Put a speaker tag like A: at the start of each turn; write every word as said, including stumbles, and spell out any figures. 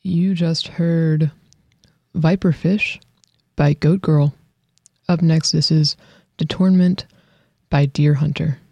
A: You just heard Viperfish by Goat Girl. Up next, this is Detornment by Deer Hunter.